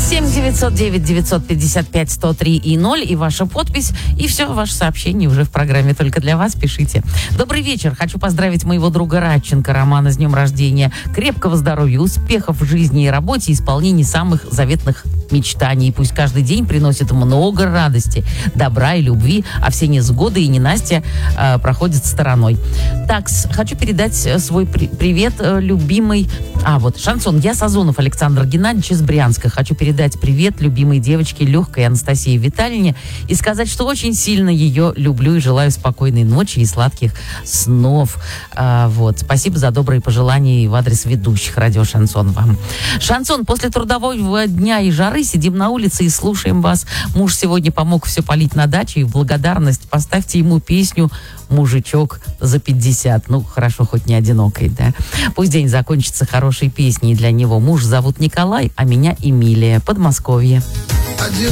7-909-955-103 и 0, и ваша подпись, и все, ваше сообщение уже в программе только для вас. Пишите. Добрый вечер. Хочу поздравить моего друга Радченко Романа с днем рождения. Крепкого здоровья, успехов в жизни и работе, исполнения самых заветных мечтаний. Пусть каждый день приносит много радости, добра и любви, а все невзгоды и ненастья проходят стороной. Так, хочу передать свой привет любимой... шансон. Я Сазонов Александр Геннадьевич из Брянска. Хочу передать привет любимой девочке Легкой Анастасии Витальевне и сказать, что очень сильно ее люблю и желаю спокойной ночи и сладких снов. Спасибо за добрые пожелания в адрес ведущих радио Шансон вам. Шансон, после трудового дня и жары сидим на улице и слушаем вас. Муж сегодня помог все полить на даче, и в благодарность поставьте ему песню «Мужичок за 50». Хорошо, хоть не одинокой, да. Пусть день закончится хорошей песней для него. Муж зовут Николай, а меня Эмилия. Подмосковье.